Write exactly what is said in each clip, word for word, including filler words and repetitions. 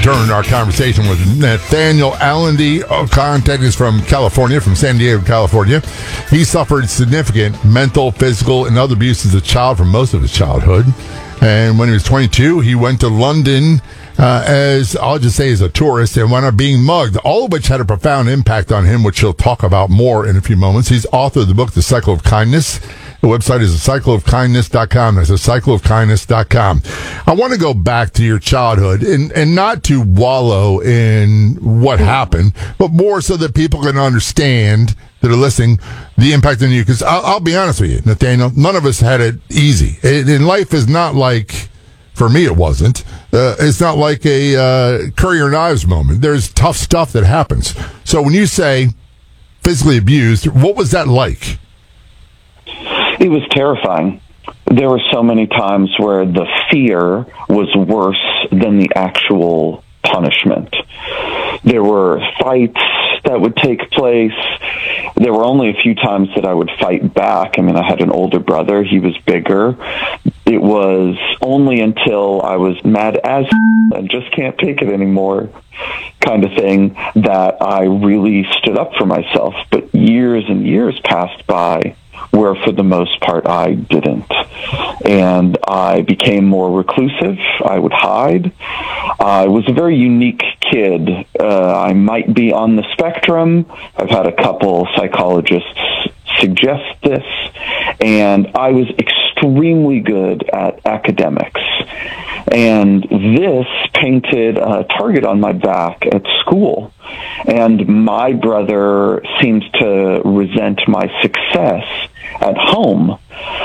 return our conversation with Nathaniel Allendy. Oh, contact is from California, from San Diego, California. He suffered significant mental, physical, and other abuse as a child for most of his childhood. And when he was twenty-two, he went to London uh, as, I'll just say, as a tourist and wound up being mugged, all of which had a profound impact on him, which he'll talk about more in a few moments. He's author of the book, The Cycle of Kindness. The website is the cycle of kindness dot com. That's the cycle of kindness dot com. I want to go back to your childhood and, and not to wallow in what happened, but more so that people can understand that are listening the impact on you. Because I'll, I'll be honest with you, Nathaniel, none of us had it easy. It, and life is not like, for me it wasn't, uh, it's not like a uh, curry your knives moment. There's tough stuff that happens. So when you say physically abused, what was that like? It was terrifying. There were so many times where the fear was worse than the actual punishment. There were fights that would take place. There were only a few times that I would fight back. I mean, I had an older brother. He was bigger. It was only until I was mad as and just can't take it anymore kind of thing that I really stood up for myself. But years and years passed by where for the most part I didn't. And I became more reclusive. I would hide. I was a very unique kid. Uh, I might be on the spectrum. I've had a couple psychologists suggest this. And I was extremely good at academics. And this painted a target on my back at school. And my brother seemed to resent my success at home.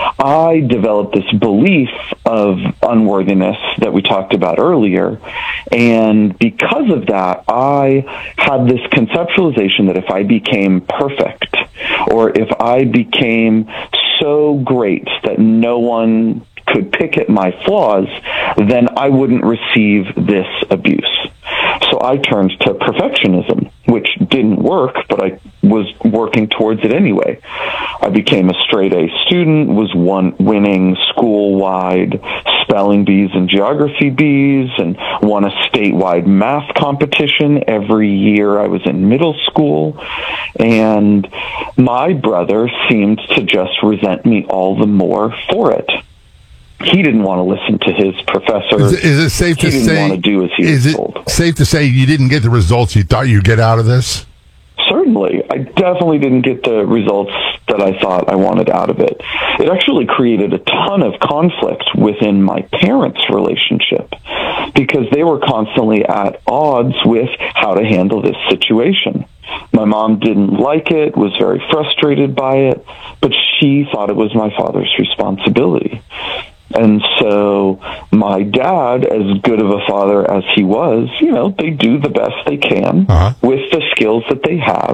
I developed this belief of unworthiness that we talked about earlier. And because of that, I had this conceptualization that if I became perfect, or if I became so great that no one could pick at my flaws, then I wouldn't receive this abuse. So I turned to perfectionism, which didn't work, but I was working towards it anyway. I became a straight A student, was one winning school-wide spelling bees and geography bees, and won a statewide math competition every year I was in middle school. And my brother seemed to just resent me all the more for it. He didn't want to listen to his professor. Is it, is it safe he to didn't say? Want to do as he is was it told. Safe to say you didn't get the results you thought you'd get out of this? Certainly. I definitely didn't get the results that I thought I wanted out of it. It actually created a ton of conflict within my parents' relationship because they were constantly at odds with how to handle this situation. My mom didn't like it, was very frustrated by it, but she thought it was my father's responsibility. And so my dad, as good of a father as he was, you know, they do the best they can uh-huh. with the skills that they have.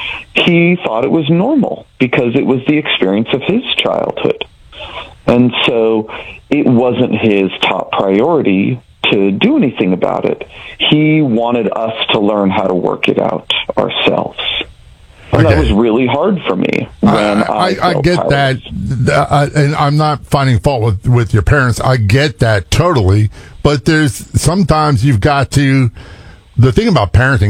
He thought it was normal because it was the experience of his childhood. And so it wasn't his top priority to do anything about it. He wanted us to learn how to work it out ourselves. And okay. That was really hard for me when I, I, I, I get powerless. that, uh, and I'm not finding fault with, with your parents. I get that totally, but there's sometimes you've got to. The thing about parenting